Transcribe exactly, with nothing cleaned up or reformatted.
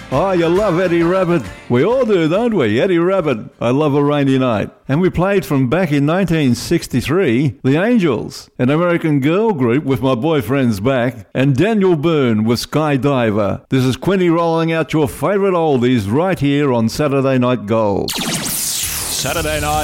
Oh, you love Eddie Rabbitt. We all do, don't we? Eddie Rabbitt, I Love a Rainy Night. And we played from back in nineteen sixty-three, The Angels, an American girl group with My Boyfriend's Back, and Daniel Byrne with Skydiver. This is Quinny rolling out your favourite oldies right here on Saturday Night Gold. Saturday Night